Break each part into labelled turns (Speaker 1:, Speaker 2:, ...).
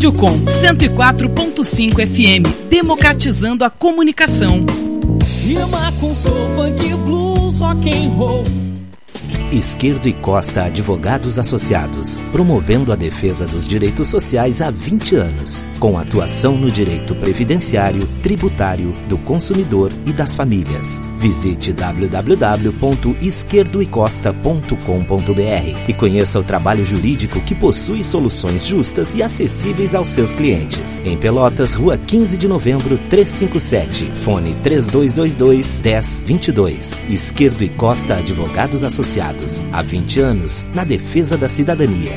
Speaker 1: Rádio Com 104.5 FM, democratizando a comunicação.
Speaker 2: Rima com soul, funk, blues, rock and roll.
Speaker 3: Esquerdo e Costa Advogados Associados, promovendo a defesa dos direitos sociais há 20 anos, com atuação no direito previdenciário, tributário, do consumidor e das famílias. Visite www.esquerdoecosta.com.br e conheça o trabalho jurídico que possui soluções justas e acessíveis aos seus clientes. Em Pelotas, Rua 15 de Novembro, 357, fone 3222-1022. Esquerdo e Costa Advogados Associados. Há 20 anos, na defesa da cidadania.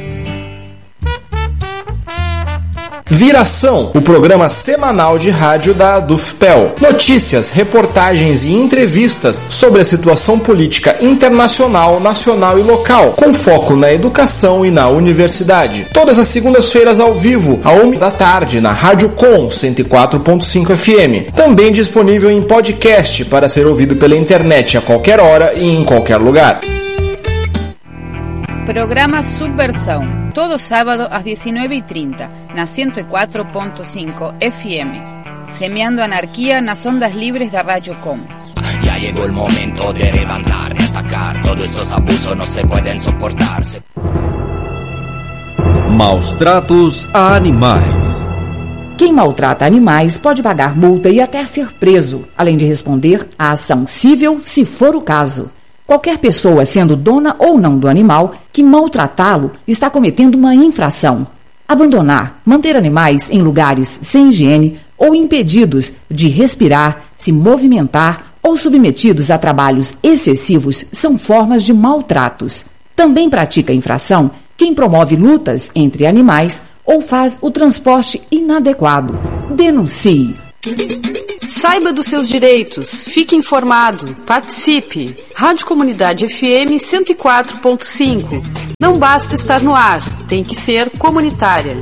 Speaker 4: Viração, o programa semanal de rádio da Dufpel. Notícias, reportagens e entrevistas sobre a situação política internacional, nacional e local, com foco na educação e na universidade. Todas as segundas-feiras ao vivo, à 13h, na Rádio Com 104.5 FM. Também disponível em podcast para ser ouvido pela internet a qualquer hora e em qualquer lugar.
Speaker 5: Programa Subversão, todo sábado às 19h30, na 104.5 FM, semeando anarquia nas ondas livres da Rádio Com.
Speaker 6: Ya llegó el momento de levantar, de atacar, todos estos abusos no se pueden soportar.
Speaker 7: Maus tratos a animais.
Speaker 8: Quem maltrata animais pode pagar multa e até ser preso, além de responder à ação civil se for o caso. Qualquer pessoa, sendo dona ou não do animal, que maltratá-lo está cometendo uma infração. Abandonar, manter animais em lugares sem higiene ou impedidos de respirar, se movimentar ou submetidos a trabalhos excessivos são formas de maltratos. Também pratica infração quem promove lutas entre animais ou faz o transporte inadequado. Denuncie.
Speaker 9: Saiba dos seus direitos, fique informado, participe. Rádio Comunidade FM 104.5. Não basta estar no ar, tem que ser comunitária.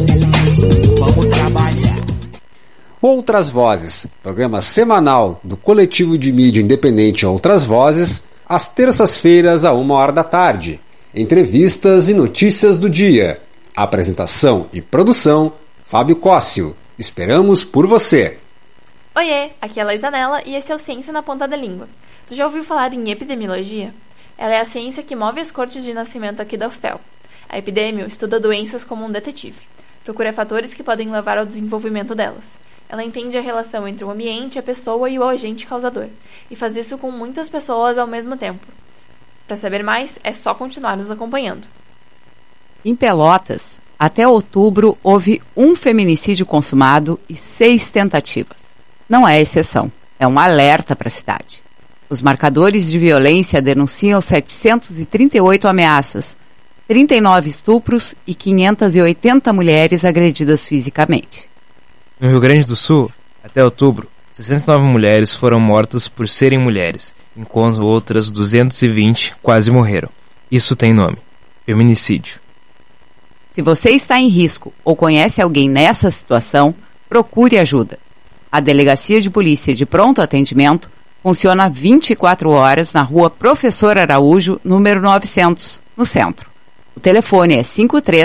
Speaker 10: Vamos trabalhar. Outras Vozes, programa semanal do coletivo de mídia independente Outras Vozes, às terças-feiras, à 13h. Entrevistas e notícias do dia. Apresentação e produção, Fábio Cóssio. Esperamos por você.
Speaker 11: Oiê, aqui é a Laís Anela e esse é o Ciência na Ponta da Língua. Tu já ouviu falar em epidemiologia? Ela é a ciência que move as cortes de nascimento aqui da UFPEL. A epidemio estuda doenças como um detetive. Procura fatores que podem levar ao desenvolvimento delas. Ela entende a relação entre o ambiente, a pessoa e o agente causador, e faz isso com muitas pessoas ao mesmo tempo. Para saber mais, é só continuar nos acompanhando.
Speaker 5: Em Pelotas, até outubro, houve um feminicídio consumado e 6 tentativas. Não é exceção, é um alerta para a cidade. Os marcadores de violência denunciam 738 ameaças, 39 estupros e 580 mulheres agredidas fisicamente.
Speaker 12: No Rio Grande do Sul, até outubro, 69 mulheres foram mortas por serem mulheres, enquanto outras 220 quase morreram. Isso tem nome: feminicídio.
Speaker 5: Se você está em risco ou conhece alguém nessa situação, procure ajuda. A Delegacia de Polícia de Pronto Atendimento funciona 24 horas na Rua Professor Araújo, número 900, no centro. O telefone é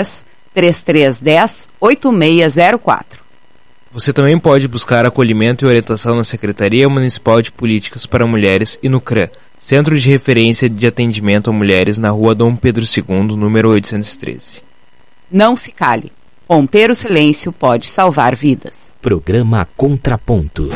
Speaker 5: 53-3310-8604.
Speaker 12: Você também pode buscar acolhimento e orientação na Secretaria Municipal de Políticas para Mulheres e no CRAM, Centro de Referência de Atendimento a Mulheres, na Rua Dom Pedro II, número 813.
Speaker 5: Não se cale. Romper o silêncio pode salvar vidas.
Speaker 3: Programa Contraponto.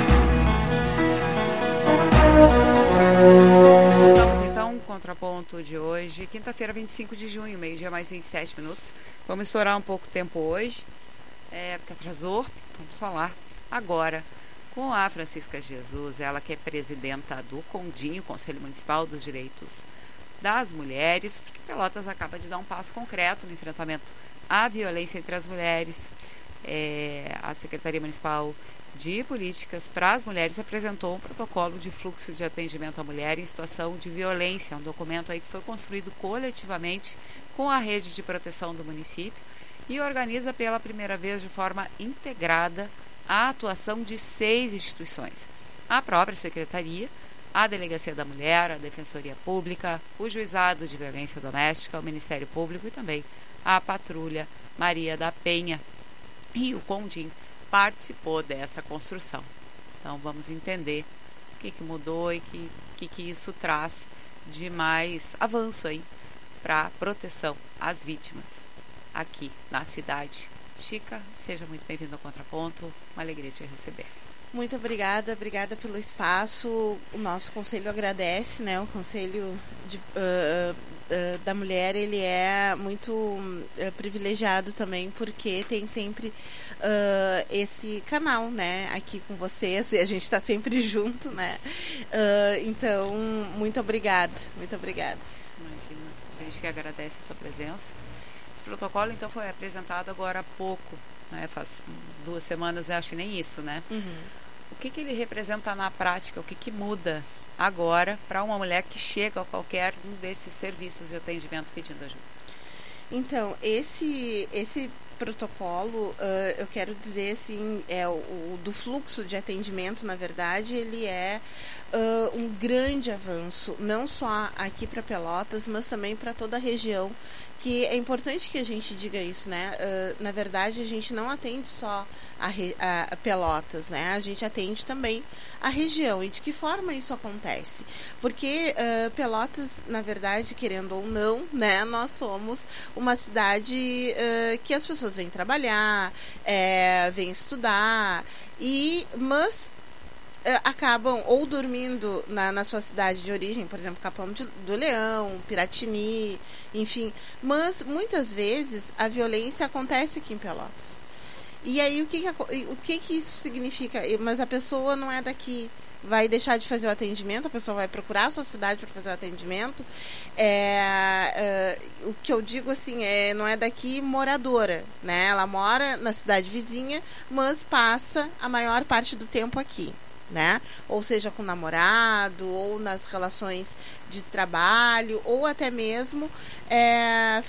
Speaker 5: Vamos então, Contraponto de hoje, quinta-feira, 25 de junho, meio-dia mais 27 minutos. Vamos estourar um pouco o tempo hoje, porque atrasou. Vamos falar agora com a Francisca Jesus, ela que é presidenta do CONDINHO, Conselho Municipal dos Direitos das Mulheres, porque Pelotas acaba de dar um passo concreto no enfrentamento à violência entre as mulheres. A Secretaria Municipal de Políticas para as Mulheres apresentou um protocolo de fluxo de atendimento à mulher em situação de violência, um documento aí que foi construído coletivamente com a rede de proteção do município e organiza pela primeira vez de forma integrada a atuação de 6 instituições: a própria Secretaria, a Delegacia da Mulher, a Defensoria Pública, o Juizado de Violência Doméstica, o Ministério Público e também a Patrulha Maria da Penha. e o Condim participou dessa construção. Então vamos entender o que mudou e que isso traz de mais avanço aí para proteção às vítimas aqui na cidade. Chica, seja muito bem-vindo ao Contraponto, uma alegria te receber.
Speaker 13: Muito obrigada pelo espaço. O nosso conselho agradece, né? O conselho da mulher, ele é muito privilegiado também, porque tem sempre esse canal, né? Aqui com vocês, e a gente está sempre junto, né? Então, muito obrigada.
Speaker 5: Imagina, a gente que agradece a tua presença. Esse protocolo, então, foi apresentado agora há pouco, né? Faz 2 semanas, eu acho que nem isso, né?
Speaker 13: Uhum.
Speaker 5: O que ele representa na prática? O que muda agora para uma mulher que chega a qualquer um desses serviços de atendimento pedindo ajuda?
Speaker 13: Então, esse protocolo, eu quero dizer assim, o do fluxo de atendimento, na verdade, ele é um grande avanço, não só aqui para Pelotas, mas também para toda a região, que é importante que a gente diga isso, né? Na verdade, a gente não atende só a Pelotas, né? A gente atende também a região. E de que forma isso acontece? Porque Pelotas, na verdade, querendo ou não, né? Nós somos uma cidade que as pessoas vêm trabalhar, vêm estudar, mas acabam ou dormindo na sua cidade de origem, por exemplo, Capão do Leão, Piratini, enfim. Mas muitas vezes a violência acontece aqui em Pelotas. E aí o que isso significa? Mas a pessoa não é daqui, vai deixar de fazer o atendimento, a pessoa vai procurar a sua cidade para fazer o atendimento. O que eu digo assim, não é daqui moradora, né? Ela mora na cidade vizinha, mas passa a maior parte do tempo aqui, né? Ou seja, com o namorado, ou nas relações de trabalho, ou até mesmo